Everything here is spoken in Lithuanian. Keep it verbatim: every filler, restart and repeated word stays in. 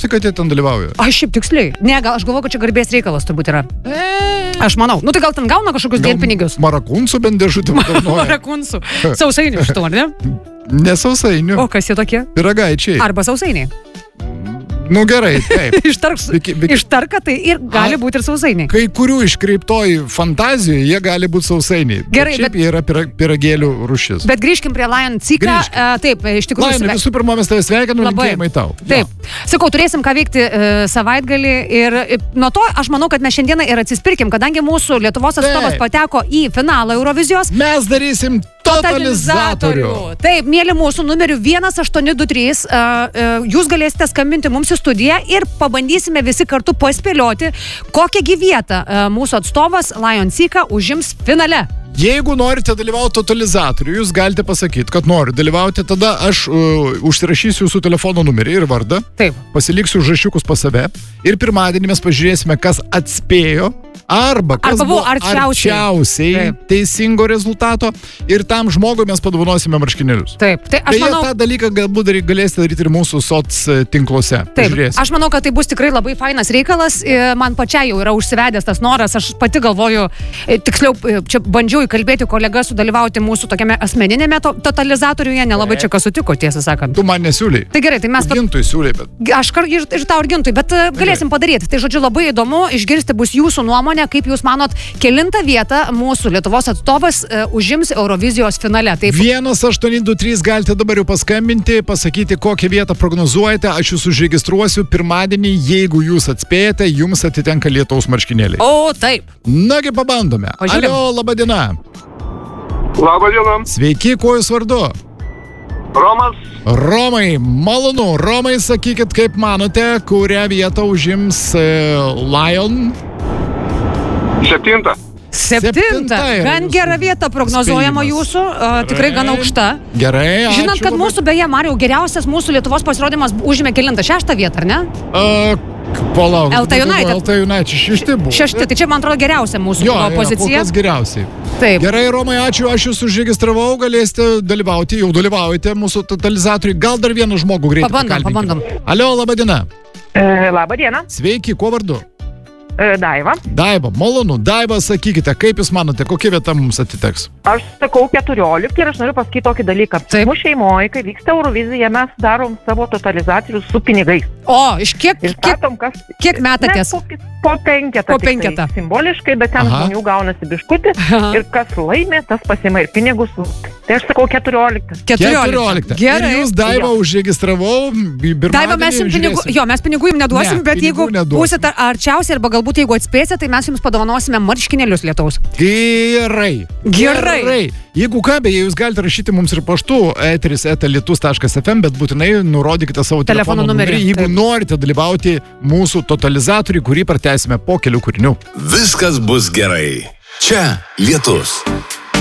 paklausti, kad jie ten dalyvauja? Aš šiaip tiksliai. Ne, gal aš galvoju, kad čia garbės reikalas turbūt yra. Aš manau. Nu tai gal ten gauna kažkokius dienpinigius. Marakunsų bent dėžutį padovanoja. Marakunsų. Sausainių šitų, ar ne? Ne sausainių. O kas jie tokie? Pyragaičiai. Arba sausainiai. Nu gerai, taip. Ištark, Beki- beki- ištarka tai ir gali A- būti ir sausainiai. Kai kurių iškreiptoj fantazijoje jie gali būti sausainiai. Gerai, bet šiaip bet- jie yra pira- piragėlių rūšis. Bet grįžkim prie Lion Ciklą. Grįžkim. Uh, taip, iš tikrųjų. Laimė, sve- visų pirma, mes tave sveikiname, Labai. linkėjimai tau. Taip. Sakau, turėsim ką veikti uh, savaitgalį ir uh, nuo to aš manau, kad mes šiandieną ir atsispirkim, kadangi mūsų Lietuvos atstovas Taip. pateko į finalą Eurovizijos. Mes darysim totalizatorių. Taip, mėly mūsų numeriu vienas aštuoni du trys. Uh, uh, jūs galėsite skambinti mums į studiją ir pabandysime visi kartu paspėlioti, kokią gi vietą uh, mūsų atstovas Lion Cika užims finale. Jeigu norite dalyvauti totalizatorių, jūs galite pasakyti, kad noriu dalyvauti, tada aš uh, užsirašysiu jūsų telefono numerį ir vardą, Taip. pasiliksiu užrašiukus pas save ir pirmadienį mes pažiūrėsime, kas atspėjo arba kas Arba buvo arčiausiai. arčiausiai Taip. teisingo rezultato ir tam žmogui mes padovanosime marškinėlius. Taip, tai aš Beje, manau... tą dalyką galbūt dar galėsite daryti ir mūsų soc tinkluose. Taip, Pažiūrėsime. aš manau, kad tai bus tikrai labai fainas reikalas. E, Man pačiai jau yra užsivedęs tas noras. Aš pati galvoju, e, tiksliau, e, čia bandžiau įkalbėti kolegą sudalyvauti mūsų tokiame asmeninėme to totalizatoriuje. Nelabai čia kas sutiko, tiesą sakant. Tu man nesiūliai. Tai gerai, tai mes... pat- Gintui siūliai, bet... Aš kar ir, ir tau ir gintui, bet e, galėsim padaryti. Tai žodžiu, labai įdomu išgirsti bus jūsų nuomonę, kaip jūs manot, kelintą vietą mūsų Lietuvos atstovas e, užims Eurovizijos finale. Taip, vienas aštuoni du trys galite dabar jau paskambinti, pasakyti, kokią vietą prognozuojate, aš jūs užregistruosiu pirmadienį, jeigu jūs atspėjate, jums atitenka lietaus marškinėliai. o taip. Nagi, pabandome. Pažiūrėm. Alio, laba diena. Labą dieną, Sveiki, kuo jūs vardu? Romas, Romai, malonu. Romai, sakykit, kaip manote, kurią vietą užims e, Lion? septinta. Septinta. Septinta yra Gan jūsų gera vieta prognozuojama spėjimas. jūsų. A, tikrai gan Gerai. aukšta. Gerai, ačiū. Žinot, kad labai. mūsų, beje, Marijau, geriausias mūsų Lietuvos pasirodymas užėmė kelintą šeštą vietą, ar ne? Uh, Palauk. Elta United. Elta United šešti buvo. Šešti, tai čia, man atrodo, geriausia mūsų Jo, buvo jo, pozicija. kol kas geriausiai. Taip. Gerai, Romai, ačiū, aš jūs užregistravau, galėsite dalyvauti, jau dalyvaujate mūsų totalizatoriui. Gal dar vieną žmogų greitai Pabandom, pakalbinkime. pabandom. Alio, laba diena. E, Labą dieną, Sveiki, kuo vardu? e, Daiva. Daiva, malonu. Daiva, sakykite, kaip jūs manote, kokia vieta mums atiteks? Aš sakau keturiolika ir aš noriu pasakyti tokį dalyką. Taip. Mūsų šeimoje, kai vyksta Eurovizija, mes darom savo totalizatorius su pinigais. O, iš kiek, Ir kiek, statom, kas... kiek metatės? Mes Po, po penketą. Po tiktai penketą. Simboliškai, bet ten Aha. žmonių gaunasi biškutį. Aha. Ir kas laimė, tas pasima ir pinigus. Tai aš sakau keturiolika. keturiolika. Gerai. Ir jūs, Daiva, užregistravau. Daiva, mes jums pinigų, jo, mes pinigų jums neduosim, Ne, bet pinigų jeigu neduosim. būsit ar- arčiausiai arba galbūt jeigu atspėsite, tai mes jums padovanosime marškinėlius Lietaus. Gerai. Gerai. Jeigu ką, beje, jūs galite rašyti mums ir paštu eteris eta lietus taškas ef em, bet būtinai nurodykite savo Telefono telefono numerį, numerį, jeigu taip. norite dalyvauti mūsų totalizatoriui, kurį pratęsime po kelių kūrinių. Viskas bus gerai. Čia Lietus.